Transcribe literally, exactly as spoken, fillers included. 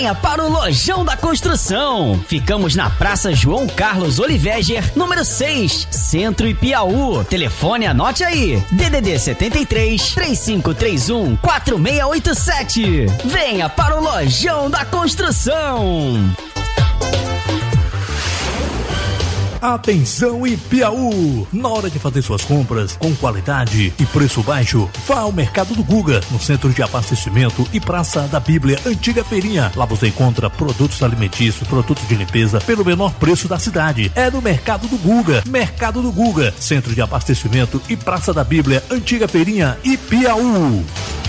Venha para o Lojão da Construção. Ficamos na Praça João Carlos Oliveger, número seis, Centro e Piauí. Telefone, anote aí: D D D setenta e três, três cinco três um, quatro seis oito sete. Venha para o Lojão da Construção. Atenção, Ipiaú! Na hora de fazer suas compras com qualidade e preço baixo, vá ao Mercado do Guga, no Centro de Abastecimento e Praça da Bíblia, Antiga Feirinha. Lá você encontra produtos alimentícios, produtos de limpeza pelo menor preço da cidade. É no Mercado do Guga. Mercado do Guga, Centro de Abastecimento e Praça da Bíblia, Antiga Feirinha, Ipiaú.